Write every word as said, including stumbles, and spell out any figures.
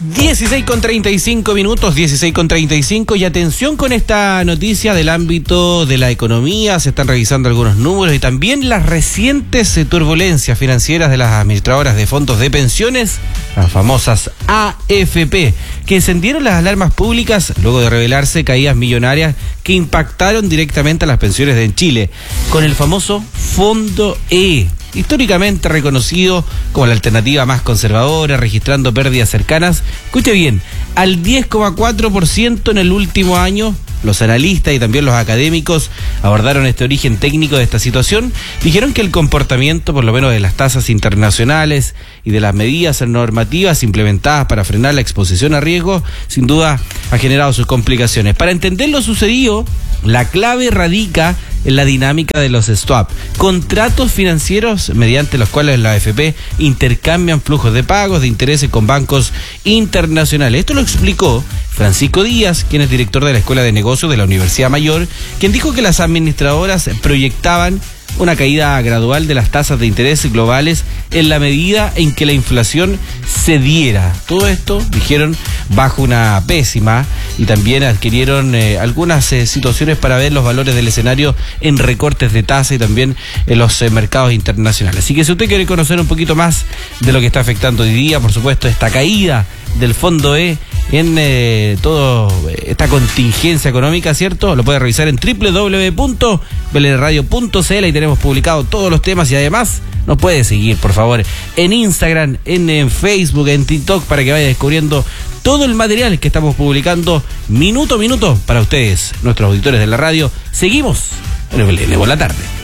dieciséis con treinta y cinco minutos, dieciséis con treinta y cinco, y atención con esta noticia del ámbito de la economía. Se están revisando algunos números y también las recientes turbulencias financieras de las administradoras de fondos de pensiones, las famosas A F P, que encendieron las alarmas públicas luego de revelarse caídas millonarias que impactaron directamente a las pensiones en Chile, con el famoso Fondo E, históricamente reconocido como la alternativa más conservadora, registrando pérdidas cercanas, escuche bien, al diez coma cuatro por ciento en el último año. Los analistas y también los académicos abordaron este origen técnico de esta situación. Dijeron que el comportamiento, por lo menos de las tasas internacionales y de las medidas normativas implementadas para frenar la exposición a riesgo, sin duda ha generado sus complicaciones. Para entender lo sucedido, la clave radica en la dinámica de los swap, contratos financieros mediante los cuales la A F P intercambian flujos de pagos de intereses con bancos internacionales. Esto lo explicó Francisco Díaz, quien es director de la Escuela de Negocios de la Universidad Mayor, quien dijo que las administradoras proyectaban una caída gradual de las tasas de interés globales en la medida en que la inflación cediera. Todo esto, dijeron, bajo una pésima, y también adquirieron eh, algunas eh, situaciones para ver los valores del escenario en recortes de tasa y también en los eh, mercados internacionales. Así que si usted quiere conocer un poquito más de lo que está afectando hoy día, por supuesto, esta caída del Fondo E en eh, toda esta contingencia económica, ¿cierto? Lo puede revisar en doble u doble u doble u punto b l r radio punto c l. Ahí tenemos publicado todos los temas y además nos puede seguir, por favor, en Instagram, en, en Facebook, en TikTok, para que vaya descubriendo todo el material que estamos publicando minuto a minuto para ustedes, nuestros auditores de la radio. Seguimos en el B L N por la tarde.